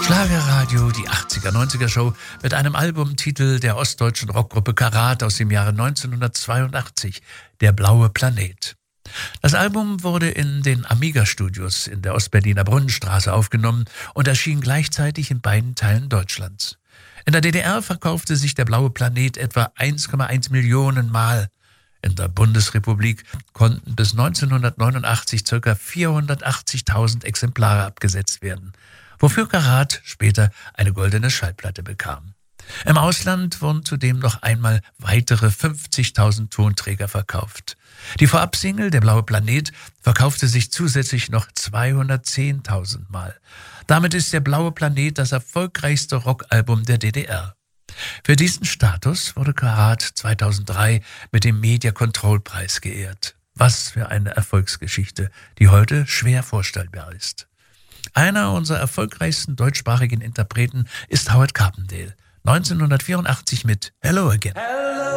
Schlagerradio, die 80er-90er Show mit einem Albumtitel der ostdeutschen Rockgruppe Karat aus dem Jahre 1982, Der blaue Planet. Das Album wurde in den Amiga-Studios in der Ostberliner Brunnenstraße aufgenommen und erschien gleichzeitig in beiden Teilen Deutschlands. In der DDR verkaufte sich Der blaue Planet etwa 1,1 Millionen Mal. In der Bundesrepublik konnten bis 1989 ca. 480.000 Exemplare abgesetzt werden, wofür Karat später eine goldene Schallplatte bekam. Im Ausland wurden zudem noch einmal weitere 50.000 Tonträger verkauft. Die Vorabsingle Der blaue Planet verkaufte sich zusätzlich noch 210.000 Mal. Damit ist Der blaue Planet das erfolgreichste Rockalbum der DDR. Für diesen Status wurde Karat 2003 mit dem Media-Control-Preis geehrt. Was für eine Erfolgsgeschichte, die heute schwer vorstellbar ist. Einer unserer erfolgreichsten deutschsprachigen Interpreten ist Howard Carpendale. 1984 mit Hello Again.